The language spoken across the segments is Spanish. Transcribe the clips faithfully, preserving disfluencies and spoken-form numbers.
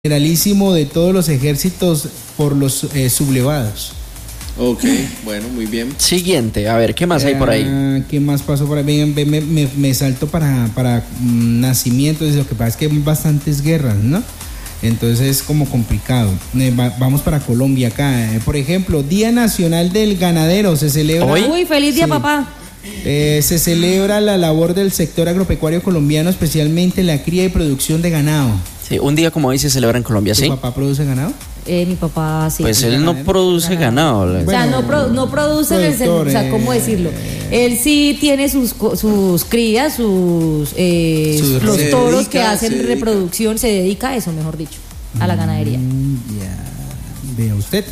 generalísimo de todos los ejércitos por los eh, sublevados. Ok, bueno, muy bien. Siguiente, a ver, ¿qué más hay por ahí? Uh, ¿Qué más pasó por ahí? Ven, ven, me, me, me salto para, para um, nacimientos. Lo que pasa es que hay bastantes guerras, ¿no? Entonces es como complicado. Eh, va, vamos para Colombia acá. Eh, por ejemplo, Día Nacional del Ganadero se celebra. ¿Hoy? Uy, feliz día, sí. papá. Eh, se celebra la labor del sector agropecuario colombiano, especialmente la cría y producción de ganado. Sí, un día como hoy se celebra en Colombia, ¿sí? ¿Tu papá produce ganado? Eh, mi papá sí. Pues él no produce ganado. ganado. O sea, no, pro, no produce, productor, el, o sea, ¿cómo decirlo? Él sí tiene sus, sus crías, sus, eh, sus los toros dedica, que hacen se reproducción, dedica. se dedica a eso, mejor dicho, a la ganadería. Mm, ya, vea usted.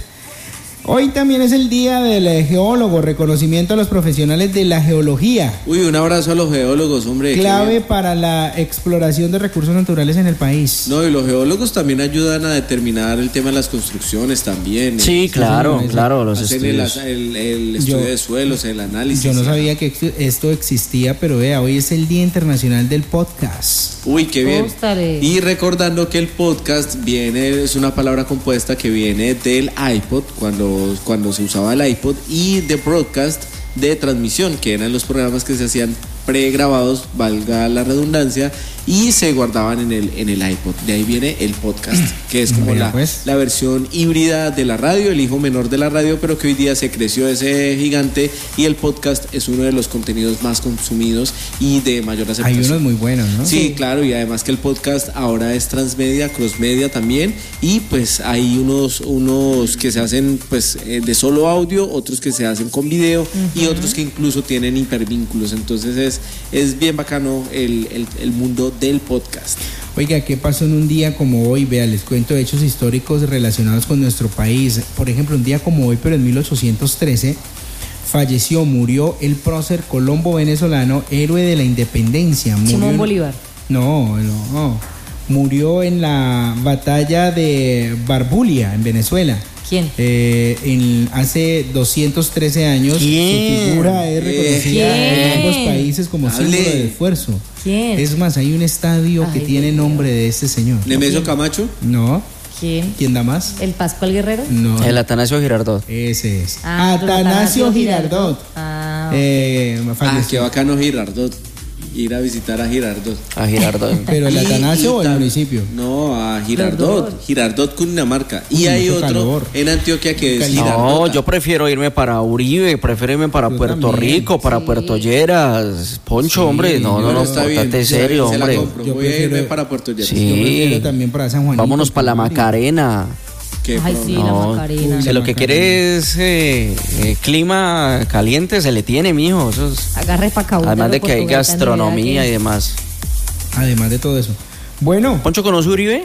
Hoy también es el día del geólogo, reconocimiento a los profesionales de la geología. Uy, un abrazo a los geólogos, hombre. Clave para la exploración de recursos naturales en el país. No, y los geólogos también ayudan a determinar el tema de las construcciones también. Sí, eh, claro, sí, claro, los hacen estudios. El, el, el estudio yo, de suelos, el análisis. Yo no sabía que esto existía, pero vea, hoy es el Día Internacional del Podcast. Uy, qué bien. Óstale. Y recordando que el podcast viene, es una palabra compuesta que viene del iPod, cuando cuando se usaba el iPod, y de broadcast, de transmisión, que eran los programas que se hacían pregrabados, valga la redundancia, y se guardaban en el, en el iPod. De ahí viene el podcast, que es como bueno, la, pues. la versión híbrida de la radio, el hijo menor de la radio, pero que hoy día se creció ese gigante, y el podcast es uno de los contenidos más consumidos y de mayor aceptación. Hay unos muy buenos, ¿no? Sí, sí, claro, y además que el podcast ahora es transmedia, crossmedia también, y pues hay unos, unos que se hacen pues de solo audio, otros que se hacen con video, uh-huh. y otros que incluso tienen hipervínculos. Entonces es, es bien bacano el, el, el mundo del podcast. Oiga, ¿qué pasó en un día como hoy? Vea, les cuento hechos históricos relacionados con nuestro país. Por ejemplo, un día como hoy, pero en mil ochocientos trece, falleció, murió el prócer colombo venezolano, héroe de la independencia. Murió Simón en... Bolívar. No, no. Murió en la batalla de Barbulia, en Venezuela. ¿Quién? Eh, en, hace doscientos trece años. ¿Quién? Su figura es reconocida ¿Quién? en ambos países como Hable. símbolo de esfuerzo. ¿Quién? Es más, hay un estadio Ay, que tiene nombre de este señor. ¿Nemesio Camacho? No. ¿Quién? ¿Quién da más? ¿El Pascual Guerrero? No. El Atanasio Girardot. Ese es. Ah, Atanasio Girardot. Ah, eh, ah, qué bacano Girardot. Ir a visitar a Girardot. A Girardot. ¿Pero el Atanasio o el municipio? No, a Girardot. Girardot, Cundinamarca. Y hay otro calor. En Antioquia que es Girardot. No, yo prefiero irme para Uribe, prefiero irme para yo Puerto también. Rico, para sí. Puerto Lleras. Poncho, sí, hombre, no, no, no, estate serio, se hombre. Yo voy a irme para Puerto Lleras. Sí. Yo prefiero también para San Juanito. Vámonos para la Macarena. Ay, sí, no, la Macarena. Uy, si lo que quiere es eh, eh, clima caliente, se le tiene, mijo. Eso es... Agarre para acá. Además de que hay gastronomía y demás. Además de todo eso. Bueno. ¿Poncho conoce Uribe?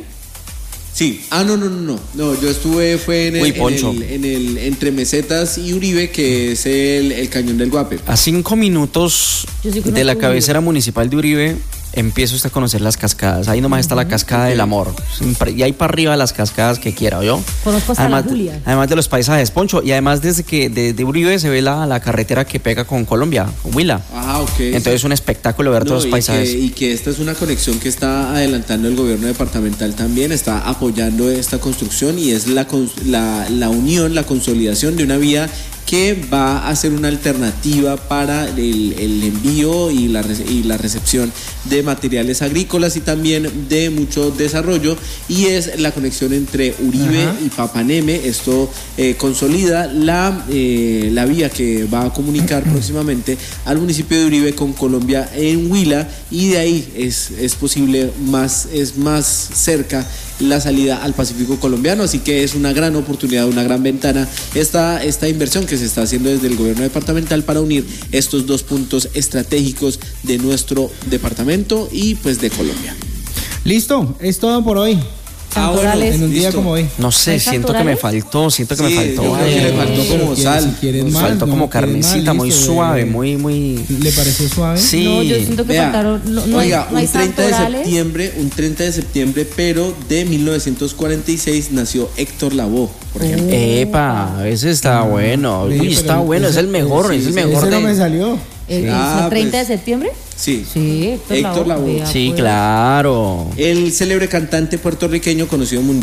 Sí. Ah, no, no, no, no. No, yo estuve, fue en el, Uy, en el, en el entre Mesetas y Uribe, que es el, el cañón del Guape. A cinco minutos de la cabecera municipal de Uribe, empieza usted a conocer las cascadas. Ahí nomás uh-huh. está la cascada del amor. Y ahí para arriba las cascadas que quiera, ¿oyó? Conozco hasta además, la Julia. Además de los paisajes, Poncho. Y además desde que de, de Uribe se ve la, la carretera que pega con Colombia, con Huila. Ah, ok. Entonces es sí. un espectáculo ver no, todos los paisajes. Que, y que esta es una conexión que está adelantando el gobierno departamental también. Está apoyando esta construcción y es la, la, la unión, la consolidación de una vía que va a ser una alternativa para el, el envío y la, y la recepción de materiales agrícolas y también de mucho desarrollo, y es la conexión entre Uribe Ajá. y Papaneme. Esto eh, consolida la, eh, la vía que va a comunicar próximamente al municipio de Uribe con Colombia en Huila, y de ahí es, es posible más, es más cerca la salida al Pacífico colombiano, así que es una gran oportunidad, una gran ventana esta, esta inversión que se está haciendo desde el gobierno departamental para unir estos dos puntos estratégicos de nuestro departamento y pues de Colombia. Listo, es todo por hoy. Ah, bueno, en un día listo. como hoy. No sé, siento que me faltó, siento que sí, me faltó. Yo creo que le faltó como sal. Si me más, faltó no, como carnecita, más, muy listo, suave, eh, muy, muy. ¿Le pareció suave? Sí. No, yo siento que Vea, faltaron. No, no oiga, hay, no hay un treinta de santorales. septiembre, un treinta de septiembre, pero de mil novecientos cuarenta y seis nació Héctor Lavoe, por ejemplo. Epa, ese está bueno. Uy, está bueno, es el mejor, es el mejor. Ese de... no me salió. ¿El, Ah, el treinta pues, de septiembre? Sí, sí, Héctor Lavoe. Sí, claro. El célebre cantante puertorriqueño conocido mundialmente